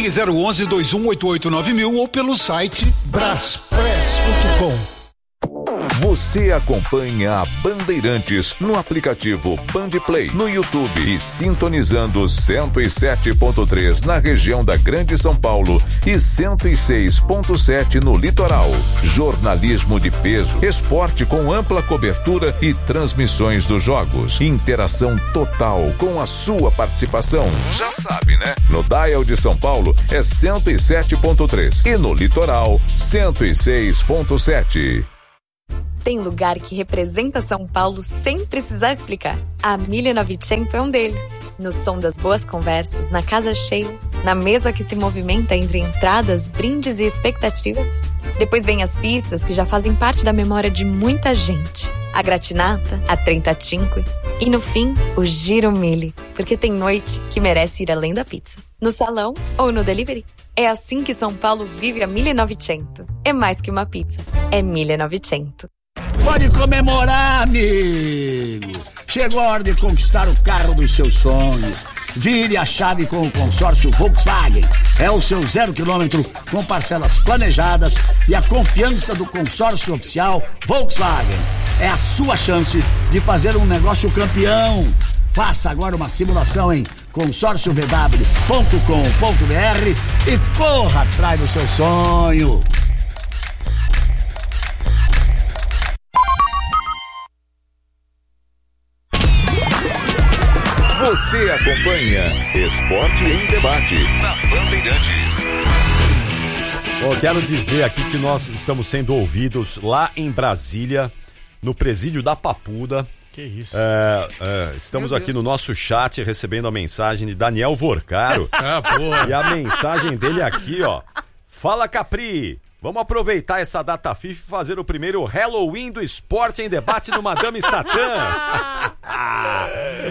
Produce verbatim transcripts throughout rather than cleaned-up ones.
Ligue zero onze, dois um oito oito nove mil ou pelo site braspress ponto com. Você acompanha a Bandeirantes no aplicativo Bandplay, no YouTube e sintonizando cento e sete ponto três na região da Grande São Paulo e cento e seis ponto sete no litoral. Jornalismo de peso, esporte com ampla cobertura e transmissões dos jogos. Interação total com a sua participação. Já sabe, né? No dial de São Paulo é cento e sete ponto três e no litoral cento e seis ponto sete. Tem lugar que representa São Paulo sem precisar explicar. A mille e novecento é um deles. No som das boas conversas, na casa cheia, na mesa que se movimenta entre entradas, brindes e expectativas. Depois vem as pizzas que já fazem parte da memória de muita gente. A gratinata, a trentacinque e no fim, o giro mille, porque tem noite que merece ir além da pizza. No salão ou no delivery. É assim que São Paulo vive a mille e novecento. É mais que uma pizza, é mille e novecento. Pode comemorar, amigo! Chegou a hora de conquistar o carro dos seus sonhos. Vire a chave com o consórcio Volkswagen. É o seu zero quilômetro com parcelas planejadas e a confiança do consórcio oficial Volkswagen. É a sua chance de fazer um negócio campeão. Faça agora uma simulação em consórcio v w ponto com ponto b r e corra atrás do seu sonho. Você acompanha Esporte em Debate na Bandeirantes. Bom, quero dizer aqui que nós estamos sendo ouvidos lá em Brasília, no presídio da Papuda. Que isso. É, é, estamos aqui no nosso chat recebendo a mensagem de Daniel Vorcaro. Ah, porra. E a mensagem dele aqui, ó. Fala, Capri. Vamos aproveitar essa data FIFA e fazer o primeiro Halloween do Esporte em Debate do Madame Satã. Ah,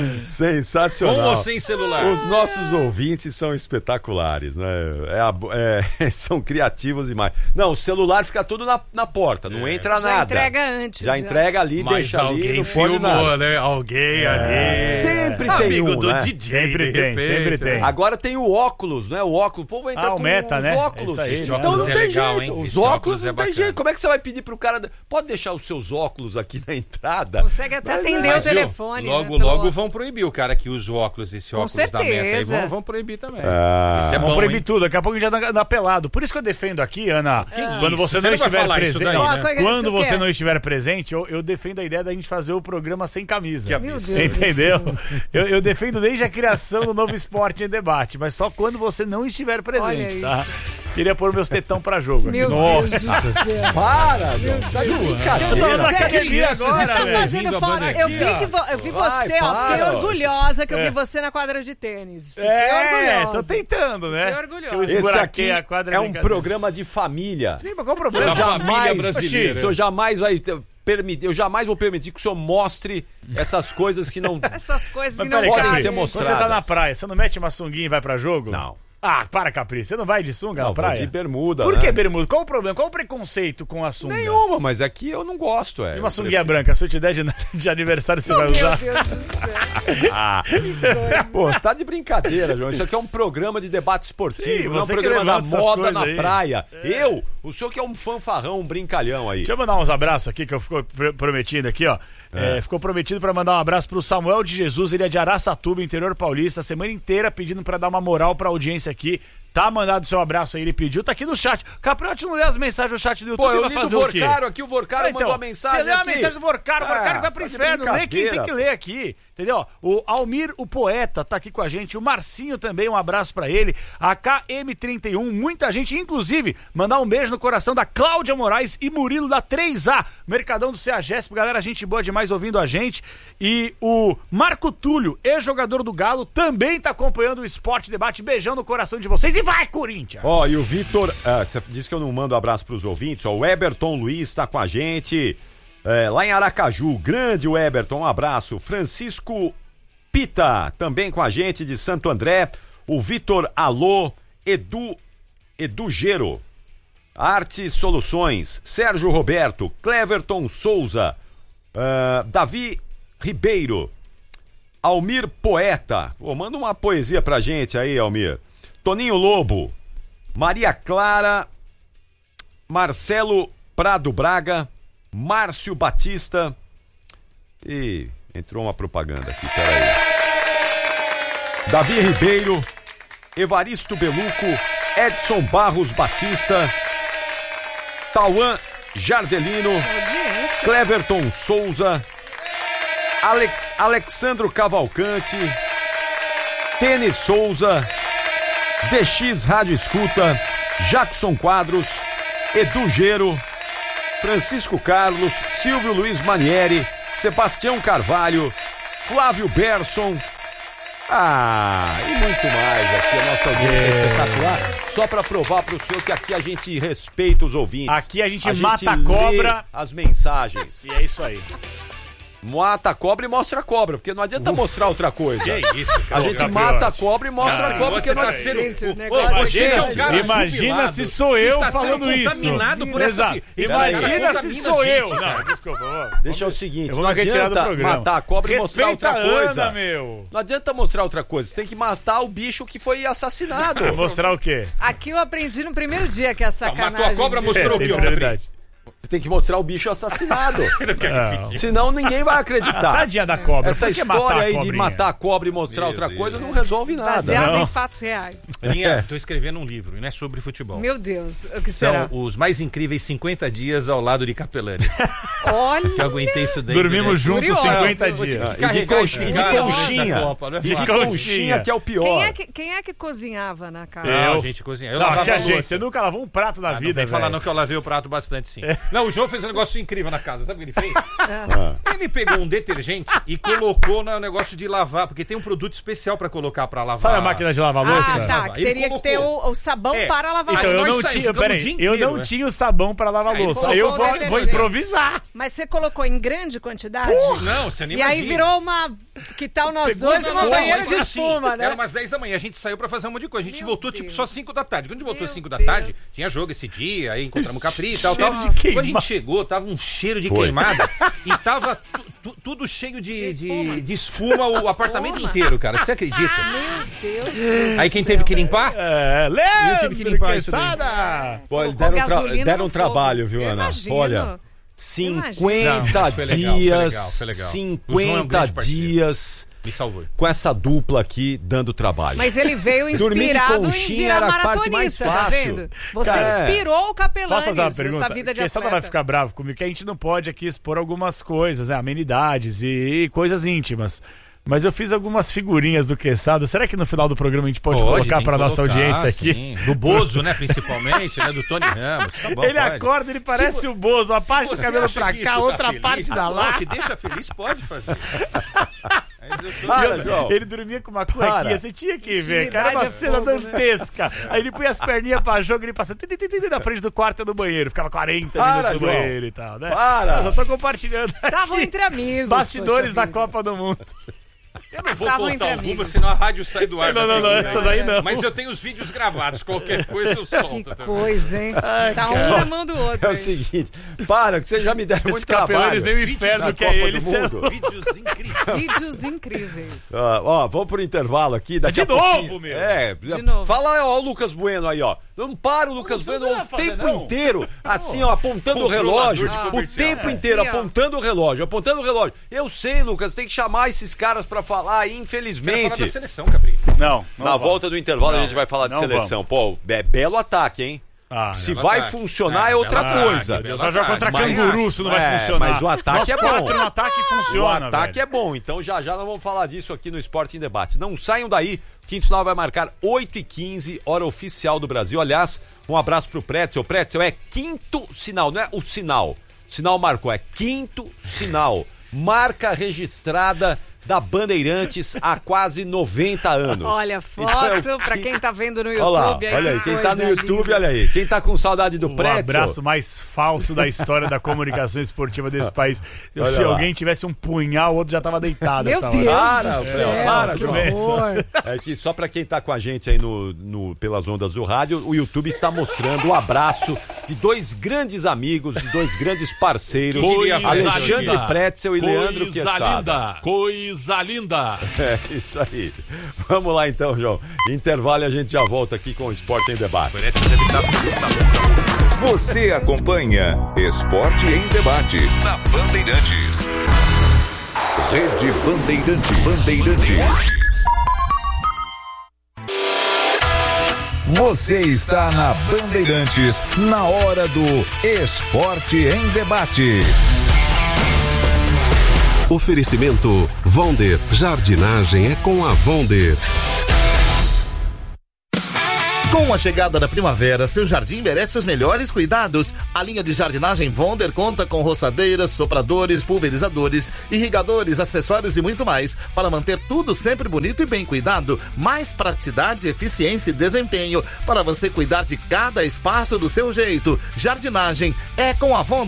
sensacional. Com ou sem celular? Os nossos ouvintes são espetaculares, né? É a, é, são criativos demais. Não, o celular fica tudo na, na porta, não é. entra já nada. Já entrega antes. Já, já. entrega ali, mas deixa ali, alguém não filmou, nada. né? Alguém é. ali. Sempre é. tem Amigo um, do né? D J, sempre tem, repente, sempre tem. Agora tem o óculos, né? O óculos, o povo entra ah, com o meta, os né? óculos. Isso aí, então né? não Óculos tem é legal, jeito. hein? Os Esse óculos, óculos é não tem bacana. jeito. Como é que você vai pedir pro cara... Pode deixar os seus óculos aqui na entrada? Consegue até Mas, atender é, o telefone. Logo, né, logo pelo... vão proibir o cara que usa o óculos, esse Com óculos certeza. da Meta aí. Vão, vão proibir também. Ah, Isso é Vamos bom, proibir hein? tudo, daqui a pouco a gente já dá, dá pelado. Por isso que eu defendo aqui, Ana, quando isso? você Você não não vai estiver falar isso presente. daí, Não, né? quando Isso você quer? não estiver presente, eu, eu defendo a ideia da gente fazer o programa sem camisa. Que Meu absurdo. Deus. Entendeu? Eu, eu defendo desde a criação do novo Esporte em Debate, mas só quando você não estiver presente, Olha tá? Queria pôr meus tetão pra jogo aqui. Meu Nossa. Deus do céu. Para, meu. Tá de brincadeira. Eu tô na Você- academia crianças agora, estão velho. Tá Bem-vindo fazendo à foto. banda Eu aqui, vi, que vo- eu vi Vai, você, ó. Fiquei para. orgulhosa que eu É. vi você na quadra de tênis. Fiquei É, orgulhosa. tô tentando, né? Fiquei orgulhosa. Que eu Esse esburaquei aqui a quadra é de um brincadeira. programa de família. Sim, mas qual o Eu problema? Da família jamais, brasileira. o senhor jamais vai ter- permitir, eu jamais vou permitir que o senhor mostre essas coisas que não Essas coisas Mas que não peraí, podem Capri, ser quando mostradas. você tá na praia, você não mete uma sunguinha e vai pra jogo? Não. Ah, para, Capri, você não vai de sunga Não, na praia? vou de bermuda, Por né? que bermuda? Qual o problema? Qual o preconceito com a sunga? Nenhuma, mas aqui eu não gosto, é. E uma Eu sunguinha branca, se eu te der de, de aniversário, você vai Meu usar? Deus do céu. Ah. Pô, você tá de brincadeira, João. Isso aqui é um programa de debate esportivo, Sim, não é um você que programa da levanta essas moda coisas na aí. praia. Eu, o senhor que é um fanfarrão, um brincalhão aí. Deixa eu mandar uns abraços aqui, que eu fico pr- prometido aqui, ó. É. É, ficou prometido pra mandar um abraço pro Samuel de Jesus, ele é de Araçatuba, interior paulista, a semana inteira pedindo pra dar uma moral pra audiência aqui. Tá mandado seu abraço aí, ele pediu, tá aqui no chat. Capriotti não lê as mensagens do chat do YouTube, Pô, eu vai li do fazer o quê? Vorcaro aqui, o Vorcaro Ah, então, mandou a mensagem você lê a aqui. mensagem do Vorcaro, o Vorcaro Ah, vai pro só de inferno, lê quem tem brincadeira. que ler aqui, entendeu? O Almir, o poeta, tá aqui com a gente, o Marcinho também, um abraço pra ele, a K M trinta e um, muita gente, inclusive, mandar um beijo no coração da Cláudia Moraes e Murilo da três A, Mercadão do CEAGESP, galera, gente boa demais ouvindo a gente, e o Marco Túlio, ex-jogador do Galo, também tá acompanhando o Esporte Debate, beijão no coração de vocês, e vai, Corinthians! Ó, e o Vitor, ah, você disse que eu não mando abraço pros ouvintes, ó, o Eberton Luiz tá com a gente, é, lá em Aracaju, grande o Eberton, um abraço, Francisco Pita, também com a gente de Santo André, o Vitor Alô, Edu, Edu Gero, Arte Soluções, Sérgio Roberto, Cleverton Souza, ah, Davi Ribeiro, Almir Poeta, oh, manda uma poesia pra gente aí, Almir, Toninho Lobo, Maria Clara, Marcelo Prado Braga, Márcio Batista e entrou uma propaganda aqui, peraí. Davi Ribeiro, Evaristo Beluco, Edson Barros Batista, Tauan Jardelino, Cleverton Souza, Ale- Alexandro Cavalcante, Tênis Souza, D X Rádio Escuta, Jackson Quadros, Edu Gero, Francisco Carlos, Silvio Luiz Manieri, Sebastião Carvalho, Flávio Berson, ah, e muito mais aqui, a nossa audiência é espetacular. Só pra provar pro senhor que aqui a gente respeita os ouvintes. Aqui a gente a mata gente a cobra. lê as mensagens. E é isso aí. Mata a cobra e mostra a cobra, porque não adianta mostrar outra coisa. Que isso, cara. A gente Gabriel. mata a cobra e mostra Cara, a cobra, porque você não tá adianta. sendo- Gente, o Ô, negócio você é que é um grande. cara Imagina jubilado. se sou Você eu está sendo falando isso. contaminado por essa- Exato. esse Imagina cara se contamina sou a eu. gente, cara. Não, desculpa. vamos- Deixa o seguinte, Eu vou não me retirar do adianta programa. matar a cobra e mostrar Respeita outra a coisa. Ana, meu. Não adianta mostrar outra coisa, você tem que matar o bicho que foi assassinado. Vai mostrar o quê? Aqui eu aprendi no primeiro dia que é Não, sacanagem. matou a cobra, mostrou É, o tem que, prioridade. Você tem que mostrar o bicho assassinado. Não. Senão ninguém vai Ah, acreditar. tadinha da cobra. Essa Por que matar história a aí de cobrinha? matar a cobra e mostrar Meu outra Deus. coisa não resolve nada. Baseado Não. em fatos reais. Linha, tô escrevendo um livro, e não é sobre futebol. Meu Deus, o que será? São os mais incríveis cinquenta dias ao lado de Capelani. Olha, Que eu aguentei isso daí. Dormimos juntos Curioso. cinquenta Vou te dias. E de, carregar conch- esse e de cara conchinha. nessa Copa, não é E de fácil. conchinha. conchinha, que é o pior. quem é que, quem é que cozinhava na casa? Não, Eu. gente, cozinha. Eu Não, lavava aqui a a gente. louça. Você nunca lavou um prato na Ah, não vida, vem falar velho. não que eu lavei o prato bastante, sim. Não, o João fez um negócio incrível na casa. Sabe o que ele fez? Ele pegou um detergente e colocou no negócio de lavar, porque tem um produto especial pra colocar pra lavar. Sabe a máquina de lavar louça? Ah, tá, que Ele teria que ter colocou. o, o sabão É. para lavar Então Aí eu nós não saímos, tinha, ficamos peraí, o dia eu inteiro, não né? tinha o sabão para lavar Aí louça. colocou Aí eu o vou, detergente. vou improvisar. Mas você colocou em grande quantidade? Não, você nem E aí imagina. virou uma... Que tal nós Pegou dois na uma mão, banheira Aí de foi assim, espuma, né? Era umas dez da manhã, a gente saiu pra fazer um monte de coisa. A gente Meu voltou tipo Deus. só cinco da tarde. Quando a gente voltou Meu cinco da Deus. tarde, tinha jogo esse dia, aí encontramos o Capri e tal, tal. Cheiro de Quando a queimado. gente chegou, tava um cheiro de Foi. queimada e tava tu- tu- tudo cheio de, De de, espuma. de espuma, o apartamento Espuma. inteiro, cara. Você acredita? Meu Deus do Aí quem céu. teve que limpar? É, Eu tive que Leandro limpar isso daí. Quesada. Pô, Colocou deram, tra- gasolina deram no um trabalho, fogo. viu, Eu Ana? imagino. Olha, cinquenta Não, mas foi legal, foi legal, dias, foi legal. O João é um cinquenta grande parceiro. dias Me salvou. com essa dupla aqui dando trabalho. Mas ele veio Dormir de inspirado em conchinha virar era a parte mais maratonista, tá fácil. vendo? Você Cara, inspirou o Capelani Posso fazer uma nessa pergunta? vida de Quesada atleta. vai ficar bravo comigo, que a gente não pode aqui expor algumas coisas, né? Amenidades e, e coisas íntimas. Mas eu fiz algumas figurinhas do Quesada. Será que no final do programa a gente pode, colocar tem para que nossa colocar, audiência aqui? sim. Do Bozo, né, principalmente, né, do Tony Ramos. Tá bom, Ele pode. acorda, ele parece Se vo- o Bozo, uma Se parte do você cabelo acha pra que cá, isso tá outra feliz, parte tá da bom, lá. te deixa feliz, pode fazer. Mas eu tô- Para, E João. ele dormia com uma cuequinha, Para. você tinha que ver, cara, Intimidade era uma é cena fogo, né? dantesca. Aí ele põe as perninhas pra jogo, ele passa titi, titi, titi, na frente do quarto e do banheiro, ficava quarenta Para, minutos no João. banheiro e tal, né? Para. Eu só tô compartilhando Estavam aqui entre amigos. bastidores poxa da vida. Copa do Mundo. Eu não vou Estavam contar entre alguma, amigos. senão a rádio sai do ar. Não, não, não, daqui a essas pouco. aí não. Mas eu tenho os vídeos gravados, qualquer coisa eu solto Que também. coisa, hein? Tá um na mão do outro. É o hein? seguinte, para, que vocês já me deram Esse muito trabalho. Capelanes nem o inferno na que é Copa ele. do cê é Mundo. louco. Vídeos incríveis. Vídeos incríveis. Ah, ó, vamos pro intervalo aqui. Daqui De a pouquinho- novo, meu. É, De novo. Fala ó, o Lucas Bueno aí, ó. Não para o Lucas Você não Bueno vai o fazer, tempo não? inteiro, assim, ó, apontando o relógio. Controlador de O comercial. tempo É. inteiro, Assim, ó. apontando o relógio, apontando o relógio. Eu sei, Lucas, tem que chamar esses caras pra falar aí, Quero falar infelizmente. da seleção, Capri. Não, não Na vamos. volta do intervalo Não, a gente vai falar de não seleção. Pô, é belo ataque, hein? Ah, Se belo vai ataque. funcionar Ah, é outra belo coisa. ataque, belo Vai jogar contra ataque. canguru, se não vai é, funcionar. mas o ataque Nós é bom. quatro no ataque O funciona, ataque velho. é bom, então já já nós vamos falar disso aqui no Esporte em Debate. Não saiam daí, o Quinto Sinal vai marcar oito e quinze, hora oficial do Brasil. Aliás, um abraço pro Pretzel. Pretzel é Quinto Sinal, não é o sinal. O sinal marcou, é Quinto Sinal. Marca registrada da Bandeirantes há quase noventa anos. Olha, Então, foto é o pra Qui- quem tá vendo no YouTube. Olha lá, aí, olha aí, que quem tá no coisa YouTube, linda. olha aí. Quem tá com saudade do O Pretzel... abraço mais falso da história da comunicação esportiva desse país. Olha Se lá. alguém tivesse um punhal, o outro já tava deitado Meu essa Deus hora. Para, do Fel, céu, para, que João. horror. É que só pra quem tá com a gente aí no, no, pelas ondas do rádio, o YouTube está mostrando o abraço de dois grandes amigos, de dois grandes parceiros, Coisa Alexandre linda. Pretzel e Leandro Quesada. Coisa coisa linda. É isso aí. Vamos lá então, João. Intervalo e a gente já volta aqui com o Esporte em Debate. Você acompanha Esporte em Debate na Bandeirantes. Rede Bandeirantes. Bandeirantes. Você está na Bandeirantes, na hora do Esporte em Debate. Oferecimento Vonder. Jardinagem é com a Vonder. Com a chegada da primavera, seu jardim merece os melhores cuidados. A linha de jardinagem Vonder conta com roçadeiras, sopradores, pulverizadores, irrigadores, acessórios e muito mais para manter tudo sempre bonito e bem cuidado. Mais praticidade, eficiência e desempenho para você cuidar de cada espaço do seu jeito. Jardinagem é com a Vonder.